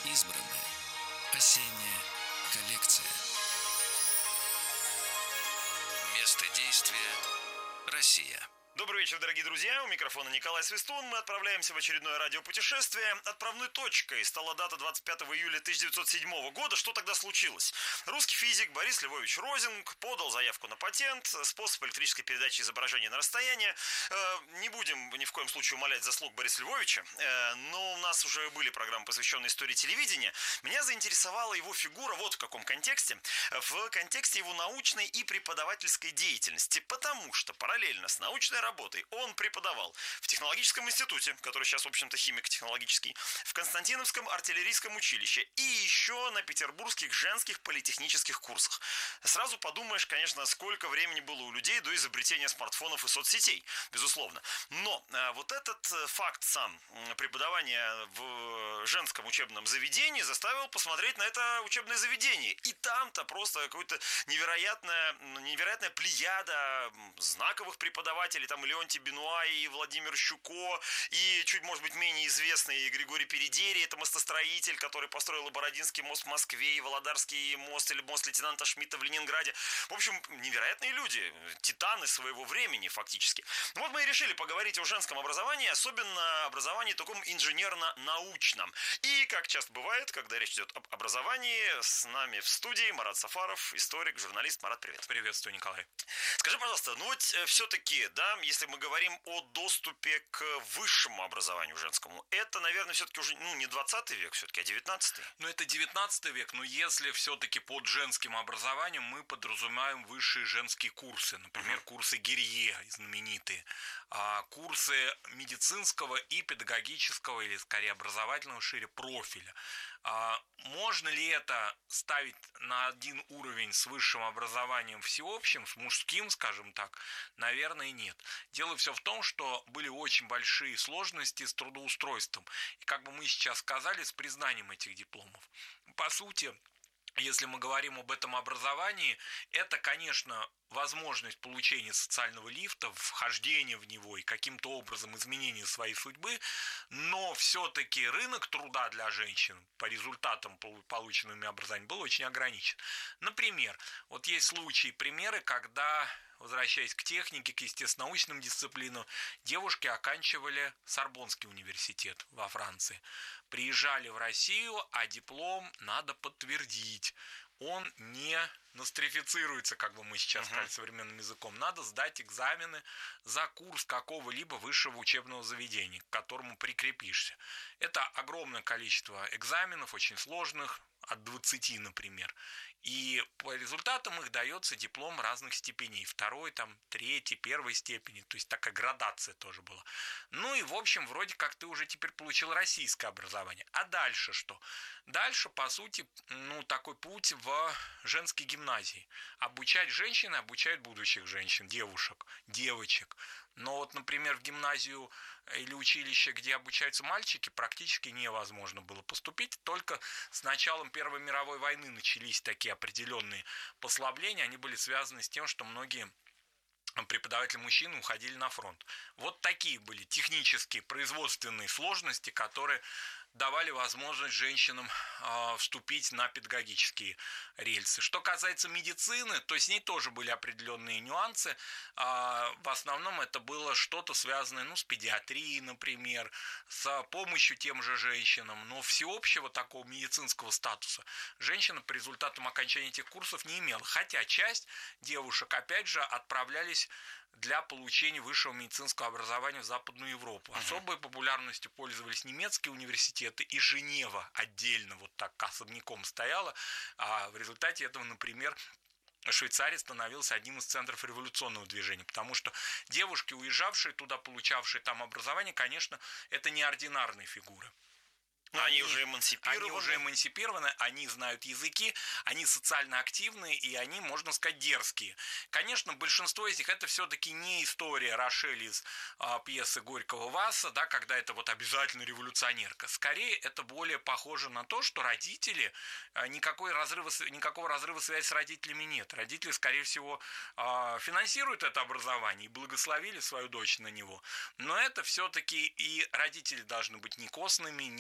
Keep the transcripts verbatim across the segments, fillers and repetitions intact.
Избранное. Осенняя коллекция. Место действия – Россия. Добрый вечер, дорогие друзья. У микрофона Николай Свистун. Мы отправляемся в очередное радиопутешествие. Отправной точкой стала дата двадцать пятого июля тысяча девятьсот седьмого года. Что тогда случилось? Русский физик Борис Львович Розинг подал заявку на патент, способ электрической передачи изображения на расстояние. Э, не будем ни в коем случае умалять заслуг Бориса Львовича, э, но у нас уже были программы, посвященные истории телевидения. Меня заинтересовала его фигура вот в каком контексте. В контексте его научной и преподавательской деятельности, потому что параллельно с научной работой он преподавал в технологическом институте, который сейчас, в общем-то, химико-технологический, в Константиновском артиллерийском училище и еще на петербургских женских политехнических курсах. Сразу подумаешь, конечно, сколько времени было у людей до изобретения смартфонов и соцсетей, безусловно. Но а, вот этот факт сам преподавания в женском учебном заведении заставил посмотреть на это учебное заведение. И там-то просто какая-то невероятная, невероятная плеяда знаковых преподавателей, там Леонтий Бенуа и Владимир Щуко, и чуть, может быть, менее известный Григорий Передери, это мостостроитель, который построил и Бородинский мост в Москве, и Володарский мост, или мост лейтенанта Шмидта в Ленинграде. В общем, невероятные люди, титаны своего времени фактически. Вот мы и решили поговорить о женском образовании, особенно образовании таком инженерно-научном. И, как часто бывает, когда речь идет об образовании, с нами в студии Марат Сафаров, историк, журналист. Марат, привет. Приветствую, Николай. Скажи, пожалуйста, ну вот все-таки, да, если мы говорим о доступе к высшему образованию женскому, это, наверное, все-таки уже, ну, не двадцатый век все-таки, а девятнадцатый. Ну, это девятнадцатый век, но если все-таки под женским образованием мы подразумеваем высшие женские курсы, например, uh-huh. курсы Гирье, знаменитые, а, курсы медицинского и педагогического, или скорее образовательного шире профиля. А, можно ли это ставить на один уровень с высшим образованием всеобщим, с мужским, скажем так? Наверное, нет. Дело все в том, что были очень большие сложности с трудоустройством. И как бы мы сейчас сказали, с признанием этих дипломов. По сути, если мы говорим об этом образовании, это, конечно, возможность получения социального лифта, вхождения в него и каким-то образом изменения своей судьбы, но все-таки рынок труда для женщин по результатам полученного образования был очень ограничен. Например, вот есть случаи, примеры, когда, возвращаясь к технике, к естественно-научным дисциплинам, девушки оканчивали Сорбонский университет во Франции, приезжали в Россию, а диплом надо подтвердить. Он не нострифицируется, как бы мы сейчас сказали современным языком. Надо сдать экзамены за курс какого-либо высшего учебного заведения, к которому прикрепишься. Это огромное количество экзаменов, очень сложных, от двадцати, например. И по результатам их дается диплом разных степеней. Второй, там, третий, первой степени. То есть такая градация тоже была. Ну и, в общем, вроде как ты уже теперь получил российское образование. А дальше что? Дальше, по сути, ну, такой путь в женской гимназии. Обучать женщин, обучают будущих женщин, девушек, девочек. Но вот, например, в гимназию или училище, где обучаются мальчики, практически невозможно было поступить. Только с началом Первой мировой войны начались такие определенные послабления. Они были связаны с тем, что многие преподаватели мужчины уходили на фронт. Вот такие были технические, производственные сложности, которые давали возможность женщинам э, вступить на педагогические рельсы. Что касается медицины, то с ней тоже были определенные нюансы. Э, в основном это было что-то связанное, ну, с педиатрией, например, с помощью тем же женщинам. Но всеобщего такого медицинского статуса женщина по результатам окончания этих курсов не имела. Хотя часть девушек, опять же, отправлялись для получения высшего медицинского образования в Западную Европу. Особой популярностью пользовались немецкие университеты, и Женева отдельно вот так особняком стояла. А в результате этого, например, Швейцария становилась одним из центров революционного движения, потому что девушки, уезжавшие туда, получавшие там образование, конечно, это неординарные фигуры. Они, они уже эмансипированы. Они уже эмансипированы, они знают языки, они социально активны, и они, можно сказать, дерзкие. Конечно, большинство из них это все-таки не история Рошель из а, пьесы Горького Васса, да, когда это вот обязательно революционерка. Скорее, это более похоже на то, что родители, а, никакой разрыва, никакого разрыва связи с родителями нет. Родители, скорее всего, а, финансируют это образование и благословили свою дочь на него. Но это все-таки и родители должны быть не костными, не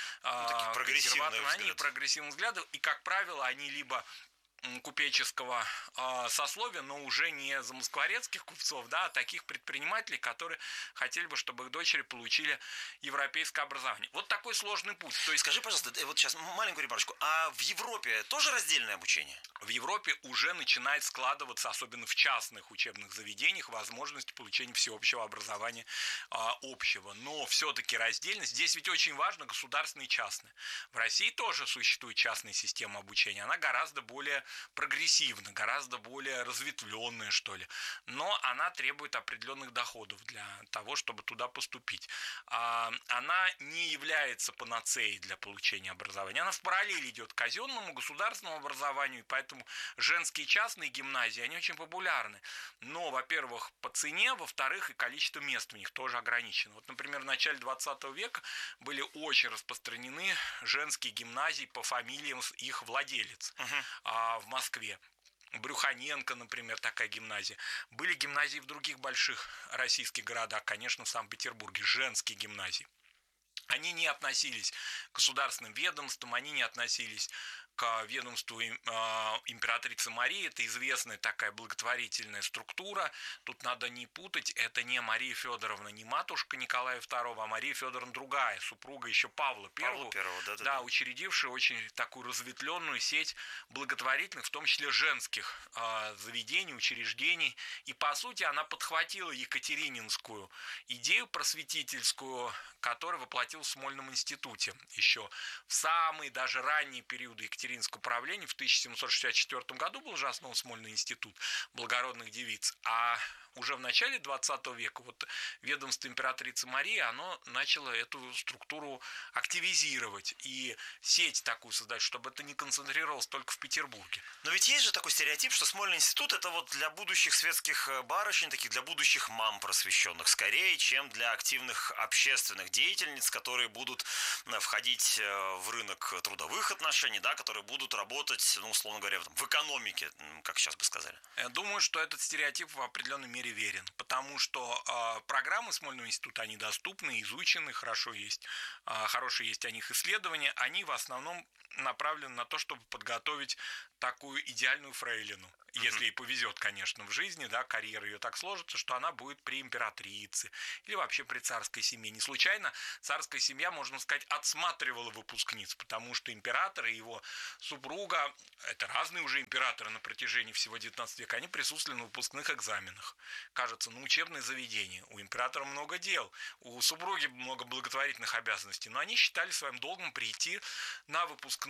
ну, такие прогрессивные взгляды. Они прогрессивных взглядов, и, как правило, они либо купеческого э, сословия, но уже не замоскворецких купцов, да, а таких предпринимателей, которые хотели бы, чтобы их дочери получили европейское образование. Вот такой сложный путь. То есть... Скажи, пожалуйста, вот сейчас маленькую ремарочку, а в Европе тоже раздельное обучение? В Европе уже начинает складываться, особенно в частных учебных заведениях, возможность получения всеобщего образования э, общего. Но все-таки раздельность, здесь ведь очень важно государственное и частное. В России тоже существует частная система обучения, она гораздо более прогрессивно, гораздо более разветвленная, что ли. Но она требует определенных доходов для того, чтобы туда поступить. А она не является панацеей для получения образования. Она в параллель идет к казенному, государственному образованию, и поэтому женские частные гимназии, они очень популярны. Но, во-первых, по цене, во-вторых, и количество мест в них тоже ограничено. Вот, например, в начале двадцатого века были очень распространены женские гимназии по фамилиям их владелец. Uh-huh. В Москве. Брюханенко, например, такая гимназия. Были гимназии в других больших российских городах, конечно, в Санкт-Петербурге, женские гимназии. Они не относились к государственным ведомствам, они не относились к ведомству императрицы Марии. Это известная такая благотворительная структура. Тут надо не путать, это не Мария Федоровна, не матушка Николая второго, а Мария Федоровна другая, супруга еще Павла Первого, Первого да, да, да, да. учредившая очень такую разветвленную сеть благотворительных, в том числе женских э, заведений, учреждений. И, по сути, она подхватила екатерининскую идею просветительскую, которую воплотил в Смольном институте еще в самые даже ранние периоды Екатерининского управления. В тысяча семьсот шестьдесят четвёртом году был же основан Смольный институт благородных девиц, а уже в начале двадцатого века вот ведомство императрицы Марии, оно начало эту структуру активизировать и сеть такую создать, чтобы это не концентрировалось только в Петербурге. Но ведь есть же такой стереотип, что Смольный институт — это вот для будущих светских барышень, таких для будущих мам просвещенных, скорее, чем для активных общественных деятельниц, которые будут входить в рынок трудовых отношений, да, которые будут работать, ну, условно говоря, в экономике, как сейчас бы сказали. Я думаю, что этот стереотип в определенной мере верен, потому что э, программы Смольного института, они доступны, изучены, хорошо есть, э, хорошие есть о них исследования, они в основном направлены на то, чтобы подготовить такую идеальную фрейлину, mm-hmm. если ей повезет, конечно, в жизни, да, карьера ее так сложится, что она будет при императрице или вообще при царской семье. Не случайно царская семья, можно сказать, отсматривала выпускниц, потому что император и его супруга, это разные уже императоры на протяжении всего девятнадцатого века, они присутствовали на выпускных экзаменах. Кажется, на учебное заведение. У императора много дел, у супруги много благотворительных обязанностей, но они считали своим долгом прийти на выпускные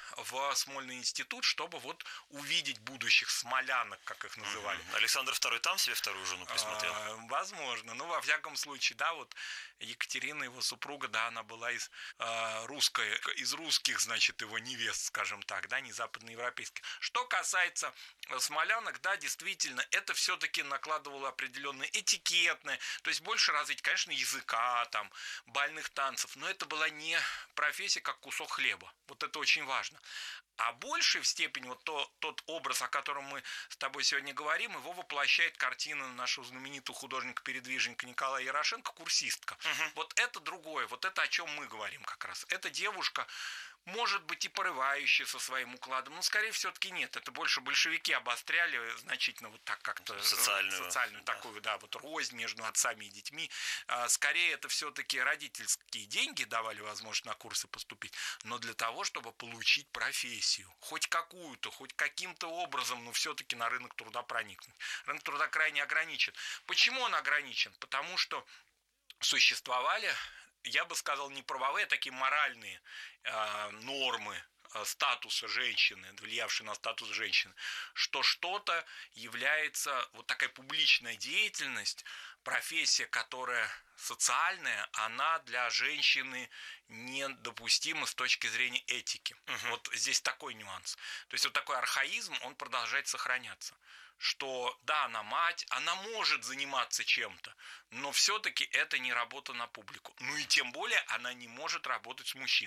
в Смольный институт, чтобы вот увидеть будущих смолянок, как их называли. Mm-hmm. Александр второй там себе вторую жену присмотрел? А, возможно. Ну, во всяком случае, да, вот Екатерина, его супруга, да, она была из э, русской, из русских, значит, его невест, скажем так, да, не западноевропейских. Что касается смолянок, да, действительно, это все-таки накладывало определенные этикетные, то есть больше развить, конечно, языка, там, бальных танцев, но это была не профессия, как кусок хлеба. Вот это очень важно. А большей в степени вот то, тот образ, о котором мы с тобой сегодня говорим, его воплощает картина нашего знаменитого художника-передвижника Николая Ярошенко «Курсистка». Угу. Вот это другое, вот это о чем мы говорим как раз. Эта девушка, может быть, и порывающая со своим укладом, но, скорее, все-таки нет. Это больше большевики обостряли значительно вот так как-то социальную, социальную да. такую, да, вот рознь между отцами и детьми. Скорее, это все-таки родительские деньги давали возможность на курсы поступить, но для того, чтобы получить профессию, хоть какую-то, хоть каким-то образом, но все-таки на рынок труда проникнуть. Рынок труда крайне ограничен. Почему он ограничен? Потому что существовали, я бы сказал, не правовые, а такие моральные э, нормы э, статуса женщины, влиявшие на статус женщины, что что-то является, вот такая публичная деятельность, профессия, которая социальная, она для женщины недопустима с точки зрения этики. Uh-huh. Вот здесь такой нюанс. То есть вот такой архаизм, он продолжает сохраняться. Что да, она мать, она может заниматься чем-то, но все-таки это не работа на публику. Ну и тем более она не может работать с мужчинами.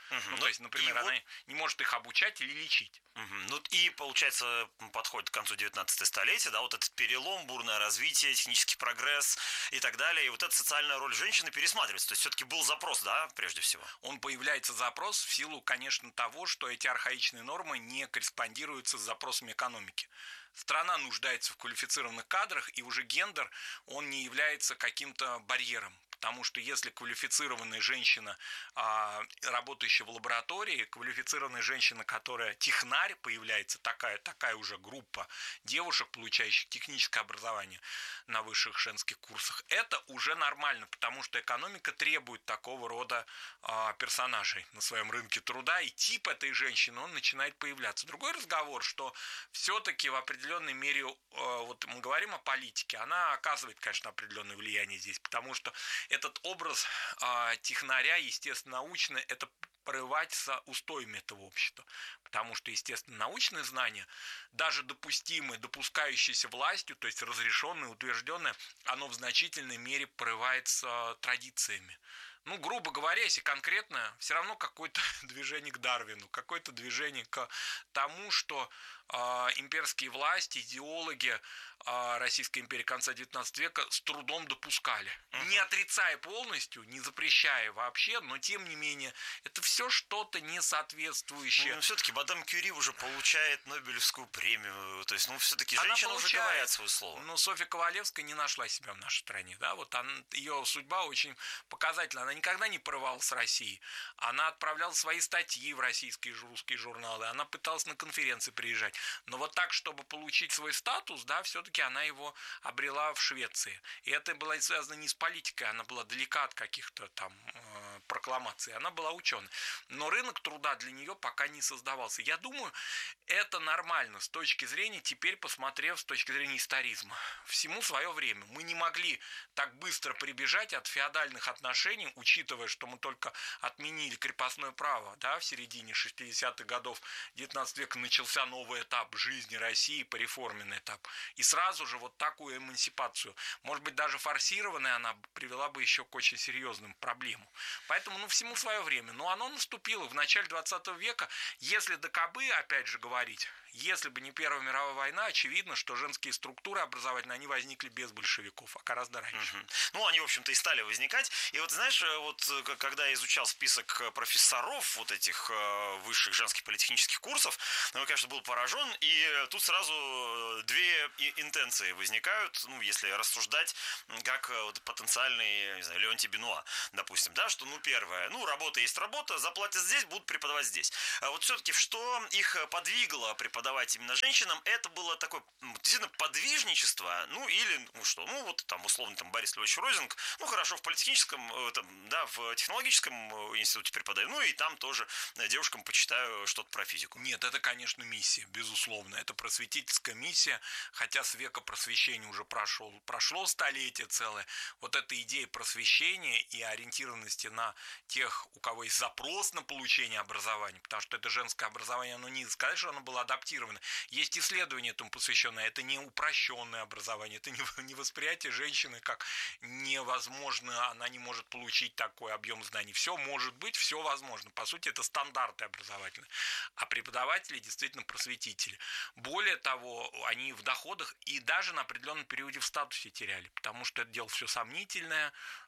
Угу. Ну, Ну, то есть, например, и она вот- не может их обучать или лечить. Мгм. Ну и получается подходит к концу девятнадцатого столетия, да, вот этот перелом, бурное развитие, технический прогресс и так далее, и вот эта социальная роль женщины пересматривается, то есть все-таки был запрос, да, прежде всего. Он появляется запрос в силу, конечно, того, что эти архаичные нормы не корреспондируются с запросами экономики. Страна нуждается в квалифицированных кадрах, и уже гендер, он не является каким-то барьером. Потому что если квалифицированная женщина, а, работающая в лаборатории, квалифицированная женщина, которая технарь, появляется такая, такая уже группа девушек, получающих техническое образование на высших женских курсах, это уже нормально, потому что экономика требует такого рода а, персонажей на своем рынке труда, и тип этой женщины, он начинает появляться. Другой разговор, что все-таки в определенной мере, а, вот мы говорим о политике, она оказывает, конечно, определенное влияние здесь, потому что этот образ а, технаря, естественно, научный, это порывать с устоями этого общества. Потому что, естественно, научные знания, даже допустимые, допускающиеся властью, то есть разрешенные, утвержденные, оно в значительной мере порывается традициями. Ну, грубо говоря, если конкретно, все равно какое-то движение к Дарвину, какое-то движение к тому, что э, имперские власти, идеологи э, Российской империи конца девятнадцатого века с трудом допускали. Uh-huh. Не отрицая полностью, не запрещая вообще, но тем не менее, это все что-то несоответствующее. Ну, все-таки мадам Кюри уже получает Нобелевскую премию, то есть, ну, все-таки женщина уже говорит свое слово. Но Софья Ковалевская не нашла себя в нашей стране, да, вот она, ее судьба очень показательна. Она никогда не порывалась с Россией. Она отправляла свои статьи в российские русские журналы. Она пыталась на конференции приезжать. Но вот так, чтобы получить свой статус, да, все-таки она его обрела в Швеции. И это было связано не с политикой, она была далека от каких-то там э, прокламаций. Она была ученой. Но рынок труда для нее пока не создавался. Я думаю, это нормально с точки зрения, теперь посмотрев с точки зрения историзма. Всему свое время. Мы не могли так быстро прибежать от феодальных отношений, учитывая, что мы только отменили крепостное право, да, в середине шестидесятых годов девятнадцатого века начался новый этап жизни России, пореформенный этап. И сразу же вот такую эмансипацию, может быть, даже форсированная, она привела бы еще к очень серьезным проблемам. Поэтому, ну, всему свое время. Но оно наступило в начале двадцатого века. Если до кобы, опять же говорить, если бы не Первая мировая война, очевидно, что женские структуры образовательные, они возникли без большевиков, а гораздо раньше. Угу. Ну, они, в общем-то, и стали возникать. И вот, знаешь, вот когда я изучал список профессоров вот этих высших женских политехнических курсов, ну, я, конечно, был поражен, и тут сразу две интенции возникают, ну, если рассуждать как вот потенциальный, не знаю, Леонтий Бенуа, допустим, да, что, ну, первое, ну, работа есть работа, заплатят здесь, будут преподавать здесь. А вот все-таки, что их подвигло преподавать именно женщинам, это было такое действительно подвижничество, ну, или, ну, что, ну, вот там, условно, там, Борис Львович Розинг, ну, хорошо, в политехническом, там, да, в технологическом институте преподаю, ну, и там тоже девушкам почитаю что-то про физику. Нет, это, конечно, миссия, безусловно, это просветительская миссия, хотя с века просвещения уже прошел, прошло столетие целое, вот эта идея просвещения и ориентированности на тех, у кого есть запрос на получение образования, потому что это женское образование, оно не сказать, что оно было адаптировано. Есть исследования этому посвященные. Это не упрощенное образование, это не восприятие женщины как невозможно, она не может получить такой объем знаний. Все может быть, все возможно. По сути, это стандарты образовательные. А преподаватели действительно просветители. Более того, они в доходах и даже на определенном периоде в статусе теряли, потому что это дело все сомнительное.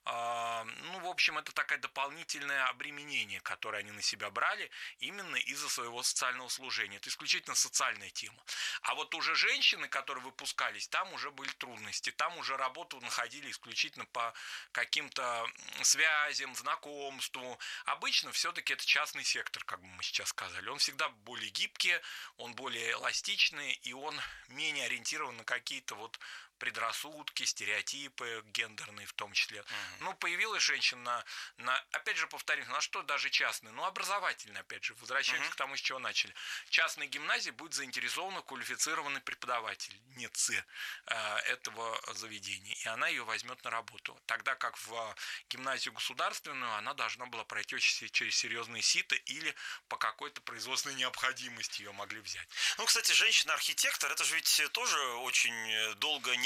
Ну, в общем, это такое дополнительное обременение, которое они на себя брали именно из-за своего социального служения. Это исключительно социальная тема. А вот уже женщины, которые выпускались, там уже были трудности. Там уже работу находили исключительно по каким-то связям, знакомству. Обычно все-таки это частный сектор, как бы мы сейчас сказали. Он всегда более гибкий, он более эластичный, и он менее ориентирован на какие-то вот предрассудки, стереотипы гендерные в том числе. Uh-huh. Ну, появилась женщина на, на, опять же, повторюсь, на что даже частные, ну, образовательные, опять же, возвращаемся uh-huh. к тому, с чего начали. Частная гимназия будет заинтересована квалифицированный преподаватель, не ц этого заведения, и она ее возьмет на работу. Тогда как в гимназию государственную она должна была пройти через серьезные сито или по какой-то производственной необходимости ее могли взять. Ну, кстати, женщина-архитектор, это же ведь тоже очень долго не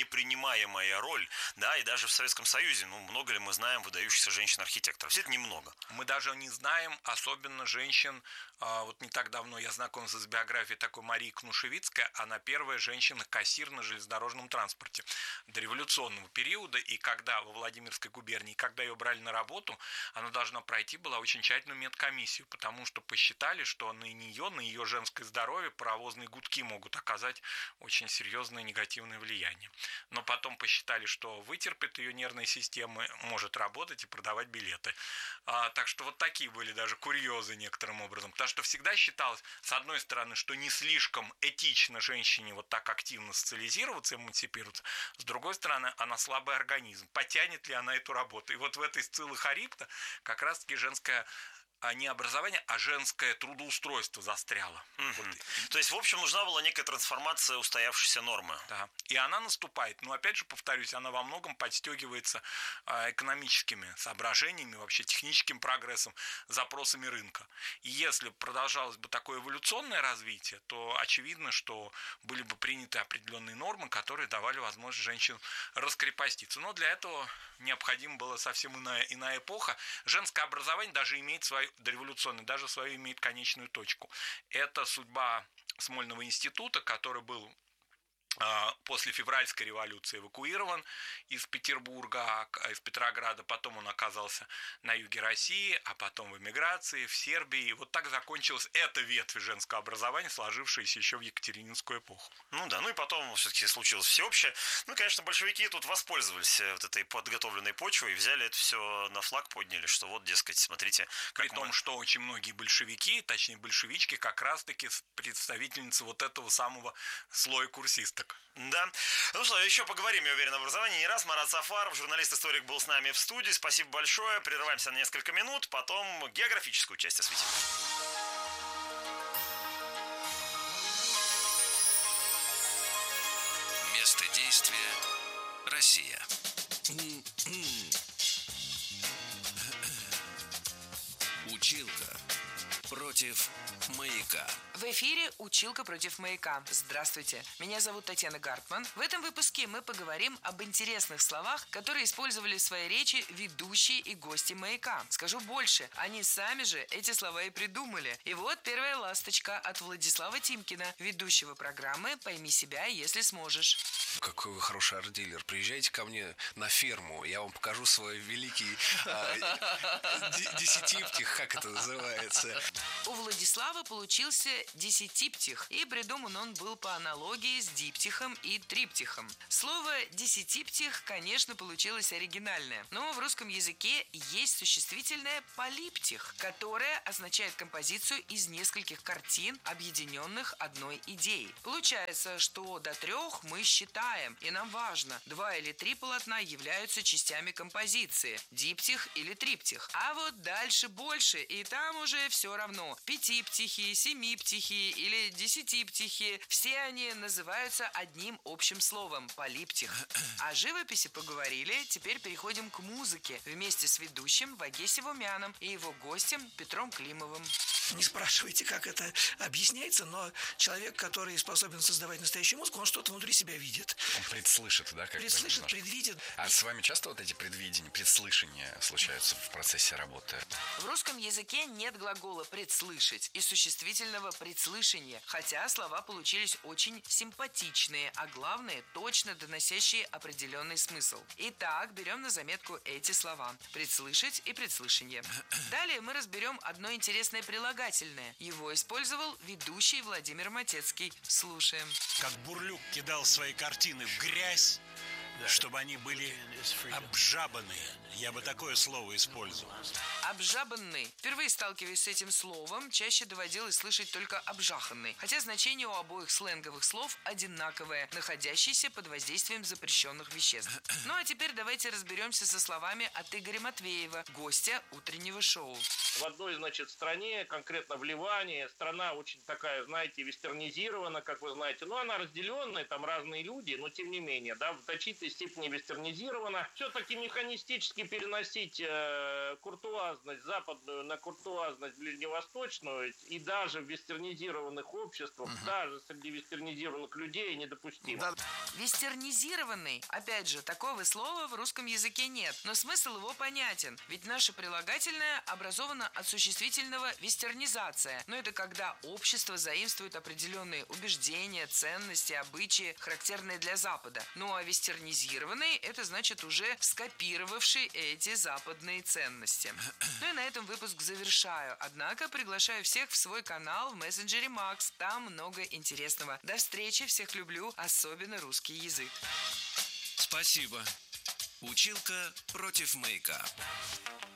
принимаемая роль, да, и даже в Советском Союзе, ну, много ли мы знаем выдающихся женщин-архитекторов? Все это немного. Мы даже не знаем, особенно женщин. Вот не так давно я знакомился с биографией такой Марии Кнушевицкой. Она первая женщина-кассир на железнодорожном транспорте до революционного периода. И когда во Владимирской губернии, когда ее брали на работу, она должна пройти была очень тщательную медкомиссию, потому что посчитали, что на нее, на ее женское здоровье паровозные гудки могут оказать очень серьезное негативное влияние. Но потом посчитали, что вытерпит, ее нервная система может работать и продавать билеты. А, так что вот такие были даже курьезы некоторым образом. Потому что всегда считалось, с одной стороны, что не слишком этично женщине вот так активно социализироваться, эмансипироваться. С другой стороны, она слабый организм. Потянет ли она эту работу? И вот в этой Сциллы Харибда как раз-таки женская а не образование, а женское трудоустройство застряло. Mm-hmm. Вот. То есть, в общем, нужна была некая трансформация устоявшейся нормы. Да. И она наступает. Но, опять же, повторюсь, она во многом подстегивается экономическими соображениями, вообще техническим прогрессом, запросами рынка. И если продолжалось бы такое эволюционное развитие, то очевидно, что были бы приняты определенные нормы, которые давали возможность женщинам раскрепоститься. Но для этого необходима была совсем иная, иная эпоха. Женское образование даже имеет свою дореволюционный, даже свою имеет конечную точку. Это судьба Смольного института, который был после февральской революции эвакуирован из Петербурга, из Петрограда, потом он оказался на юге России, а потом в эмиграции, в Сербии. И вот так закончилась эта ветвь женского образования, сложившаяся еще в Екатерининскую эпоху. Ну да, ну и потом все-таки случилось всеобщее. Ну, конечно, большевики тут воспользовались вот этой подготовленной почвой и взяли это все на флаг, подняли, что вот, дескать, смотрите. Как При мы... том, что очень многие большевики, точнее большевички, как раз-таки представительницы вот этого самого слоя курсисток. Да. Ну что, еще поговорим, я уверен, об образовании не раз. Марат Сафаров, журналист-историк, был с нами в студии. Спасибо большое. Прерываемся на несколько минут, потом географическую часть осветим. Место действия – Россия. Училка против маяка. В эфире «Училка против маяка». Здравствуйте, меня зовут Татьяна Гартман. В этом выпуске мы поговорим об интересных словах, которые использовали в своей речи ведущие и гости маяка. Скажу больше, они сами же эти слова и придумали. И вот первая ласточка от Владислава Тимкина, ведущего программы «Пойми себя, если сможешь». Какой вы хороший арт-дилер. Приезжайте ко мне на ферму, я вам покажу свой великий а, десятиптих, как это называется. У Владислава получился десятиптих, и придуман он был по аналогии с диптихом и триптихом. Слово десятиптих, конечно, получилось оригинальное, но в русском языке есть существительное полиптих, которое означает композицию из нескольких картин, объединенных одной идеей. Получается, что до трех мы считаем, и нам важно, два или три полотна являются частями композиции, диптих или триптих. А вот дальше больше, и там уже все равно. Пятиптихи, семиптихи или десятиптихи, все они называются одним общим словом – полиптих. О живописи поговорили, теперь переходим к музыке вместе с ведущим Ваге Севумяном и его гостем Петром Климовым. Не спрашивайте, как это объясняется, но человек, который способен создавать настоящую музыку, он что-то внутри себя видит. Он предслышит, да? Как предслышит, предвидит. А с вами часто вот эти предвидения, предслышания случаются в процессе работы? В русском языке нет глагола «предслышать» и существительного «предслышание», хотя слова получились очень симпатичные, а главное, точно доносящие определенный смысл. Итак, берем на заметку эти слова – «предслышать» и «предслышание». Далее мы разберем одно интересное прилагательное. Его использовал ведущий Владимир Матецкий. Слушаем. Как Бурлюк кидал свои картины в грязь, чтобы они были обжабанные. Я бы такое слово использовал. Обжабанный. Впервые сталкиваясь с этим словом, чаще доводилось слышать только обжаханный. Хотя значение у обоих сленговых слов одинаковое, находящееся под воздействием запрещенных веществ. Ну а теперь давайте разберемся со словами от Игоря Матвеева, гостя утреннего шоу. В одной, значит, стране, конкретно в Ливане, страна очень такая, знаете, вестернизирована, как вы знаете. Ну, она разделенная, там разные люди, но тем не менее, да, в значительной третьей степени вестернизировано. Все-таки механистически переносить э, куртуазность западную на куртуазность ближневосточную и даже в вестернизированных обществах, угу. даже среди вестернизированных людей недопустимо. Да. Вестернизированный, опять же, такого слова в русском языке нет, но смысл его понятен, ведь наше прилагательное образовано от существительного вестернизация, но это когда общество заимствует определенные убеждения, ценности, обычаи, характерные для Запада. Ну а вестернизированный – это значит уже скопировавший эти западные ценности. Ну и на этом выпуск завершаю, однако приглашаю всех в свой канал в мессенджере Макс, там много интересного. До встречи, всех люблю, особенно русский язык. Спасибо. Училка против маяка.